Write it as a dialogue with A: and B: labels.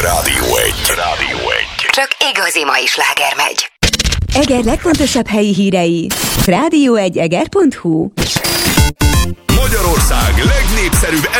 A: Rádió 1.
B: Csak igazi mai sláger megy.
C: Eger legfontosabb helyi hírei. rádió1eger.hu.
A: Magyarország legnépszerűbb